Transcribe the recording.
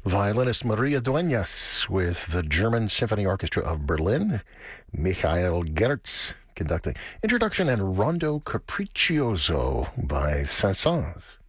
Violinist Maria Dueñas with the German Symphony Orchestra of Berlin. Michael Gertz conducting Introduction and Rondo Capriccioso by Saint-Saëns.